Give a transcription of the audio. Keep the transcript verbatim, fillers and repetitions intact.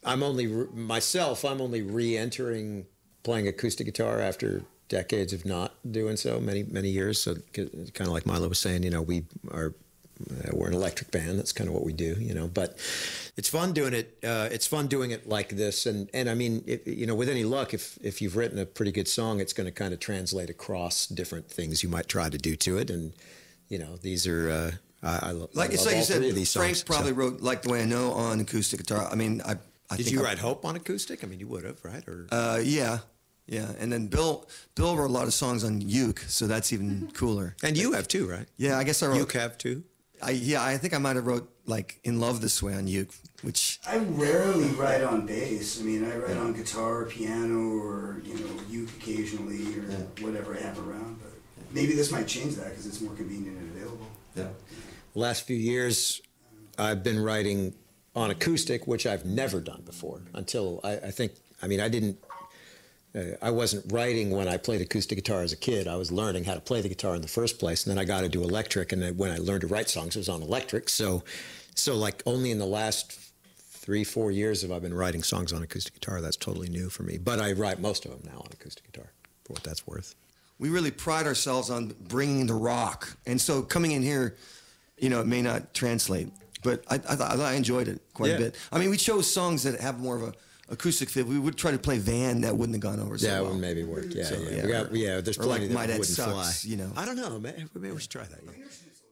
I'm only myself. I'm only re-entering playing acoustic guitar after decades of not doing so, many many years. So kind of like Milo was saying, you know, we are uh, we're an electric band. That's kind of what we do, you know. But it's fun doing it. Uh, it's fun doing it like this. And and I mean, if, you know, with any luck, if if you've written a pretty good song, it's going to kind of translate across different things you might try to do to it. And you know, these are. Uh, I, I love, like I it's love like you said, these Frank songs, probably so. wrote "Like the Way I Know" on acoustic guitar. I mean, I, I did think you I, write "Hope" on acoustic? I mean, you would have, right? Or uh, yeah, yeah. And then Bill, Bill wrote a lot of songs on uke, so that's even cooler. and you have too, right? Yeah, I guess I wrote. You have too. I, yeah, I think I might have wrote like "In Love This Way" on uke, which I rarely write on bass. I mean, I write on guitar, piano, or you know, uke occasionally, or yeah. whatever I have around. But maybe this might change that because it's more convenient and available. Yeah. Last few years, I've been writing on acoustic, which I've never done before. Until I, I think, I mean, I didn't. Uh, I wasn't writing when I played acoustic guitar as a kid. I was learning how to play the guitar in the first place, and then I got to do electric. And then when I learned to write songs, it was on electric. So, so like only in the last three, four years have I been writing songs on acoustic guitar. That's totally new for me. But I write most of them now on acoustic guitar, for what that's worth. We really pride ourselves on bringing the rock, and so coming in here, you know, it may not translate, but I I, I enjoyed it quite yeah. a bit. I mean, we chose songs that have more of a acoustic feel. We would try to play Van, that wouldn't have gone over so yeah, well. that would maybe work. Yeah, So, yeah. yeah. We got, yeah, there's Or plenty like that My Dad wouldn't Sucks, fly. you know. I don't know. Maybe, maybe we should try that. Yeah.